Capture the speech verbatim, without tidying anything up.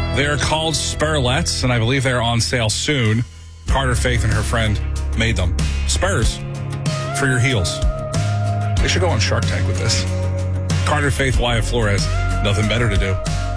They are called Spurlets, and I believe they're on sale soon. Carter Faith and her friend made them. Spurs for your heels. They should go on Shark Tank with this. Carter Faith, Wyatt Flores, nothing better to do.